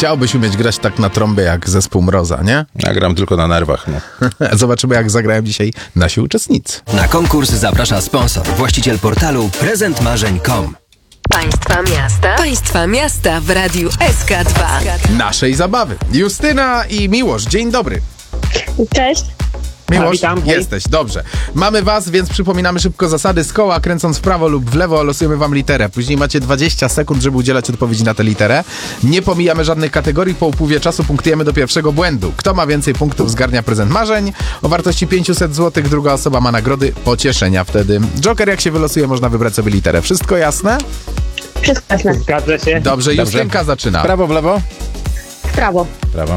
Chciałbyś umieć grać tak na trąbie jak zespół Mroza, nie? Ja gram tylko na nerwach, no. Zobaczymy, jak zagrają dzisiaj nasi uczestnicy. Na konkurs zaprasza sponsor, właściciel portalu prezentmarzeń.com. Państwa miasta w Radiu SK2. Naszej zabawy. Justyna i Miłosz, dzień dobry. Cześć. Miłosz, witam, hej. jesteś, dobrze. Mamy was, więc przypominamy szybko zasady. Z koła, kręcąc w prawo lub w lewo, losujemy wam literę. Później macie 20 sekund, żeby udzielać odpowiedzi na tę literę. Nie pomijamy żadnych kategorii. Po upływie czasu punktujemy do pierwszego błędu. Kto ma więcej punktów, zgarnia prezent marzeń. O wartości 500 zł druga osoba ma nagrody pocieszenia wtedy. Joker, jak się wylosuje, można wybrać sobie literę. Wszystko jasne? Wszystko jasne. Zgadza się. Dobrze, Justynka zaczyna. Prawo, w lewo? W prawo. Prawo.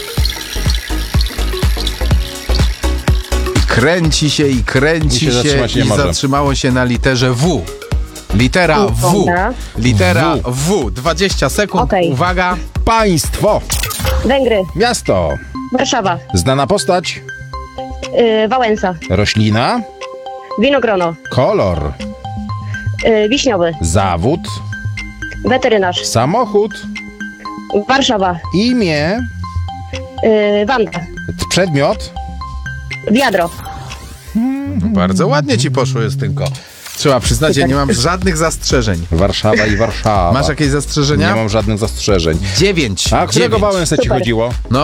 Kręci się i kręci I się się zatrzymać nie i może. zatrzymało się na literze W. Litera W. Dobra. Litera W. 20 sekund. Okej. Uwaga. Państwo. Węgry. Miasto. Warszawa. Znana postać. Wałęsa. Roślina. Winogrono. Kolor. Wiśniowy. Zawód. Weterynarz. Samochód. Warszawa. Imię. Wanda. Przedmiot. Wiadro. Bardzo ładnie ci poszło, Justynko. Trzeba przyznać, ja nie mam żadnych zastrzeżeń. Warszawa i Warszawa. Masz jakieś zastrzeżenia? Nie mam żadnych zastrzeżeń. 9. A którego 9. Wałęsę ci Super. chodziło? No,